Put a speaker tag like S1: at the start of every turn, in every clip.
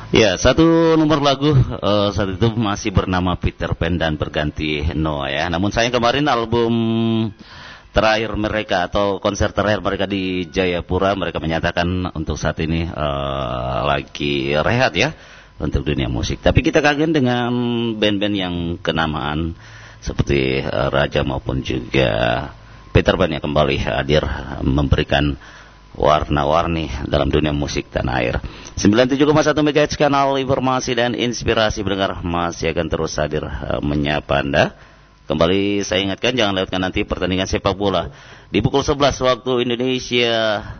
S1: Ya, satu nomor lagu saat itu masih bernama Peter Pan dan berganti Noah ya. Namun sayang kemarin album terakhir mereka atau konser terakhir mereka di Jayapura, mereka menyatakan untuk saat ini lagi rehat ya untuk dunia musik. Tapi kita kangen dengan band-band yang kenamaan seperti Raja maupun juga Peter Pan yang kembali hadir memberikan warna-warni dalam dunia musik tanah air. 97,1 MHz kanal informasi dan inspirasi pendengar masih akan terus hadir menyapa Anda. Kembali saya ingatkan jangan lewatkan nanti pertandingan sepak bola di pukul 11 waktu Indonesia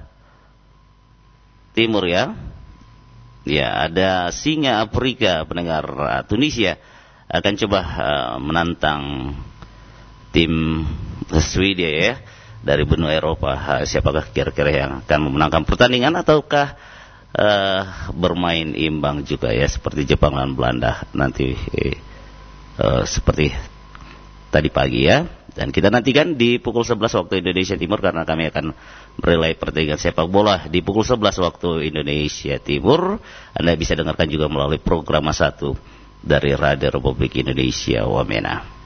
S1: Timur ya. Ya, ada singa Afrika pendengar. Tunisia akan coba menantang tim Swedia ya dari benua Eropa. Siapakah kira-kira yang akan memenangkan pertandingan ataukah bermain imbang juga ya seperti Jepang dan Belanda nanti seperti tadi pagi ya. Dan kita nantikan di pukul 11 waktu Indonesia Timur karena kami akan relay pertandingan sepak bola di pukul 11 waktu Indonesia Timur. Anda bisa dengarkan juga melalui program 1 dari Radio Republik Indonesia Wamena.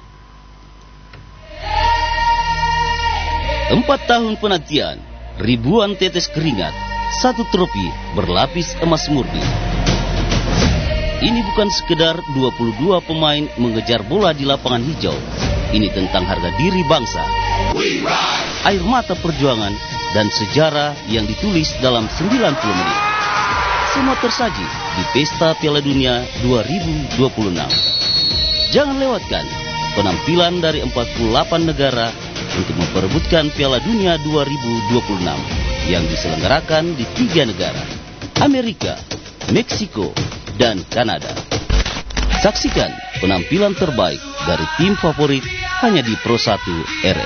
S2: 4 tahun penantian, ribuan tetes keringat, 1 trofi berlapis emas murni. Ini bukan sekedar 22 pemain mengejar bola di lapangan hijau. Ini tentang harga diri bangsa, air mata perjuangan, dan sejarah yang ditulis dalam 90 menit. Semua tersaji di Pesta Piala Dunia 2026. Jangan lewatkan penampilan dari 48 negara untuk memperebutkan Piala Dunia 2026 yang diselenggarakan di 3 negara, Amerika, Meksiko, dan Kanada. Saksikan penampilan terbaik dari tim favorit hanya di Pro 1 RRI.